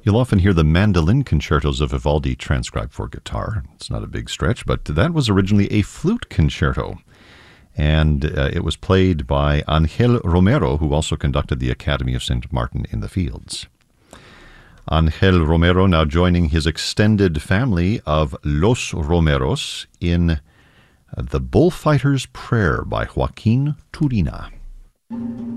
You'll often hear the mandolin concertos of Vivaldi transcribed for guitar. It's not a big stretch, but that was originally a flute concerto. And it was played by Ángel Romero, who also conducted the Academy of St. Martin in the Fields. Ángel Romero now joining his extended family of Los Romeros in The Bullfighter's Prayer by Joaquin Turina.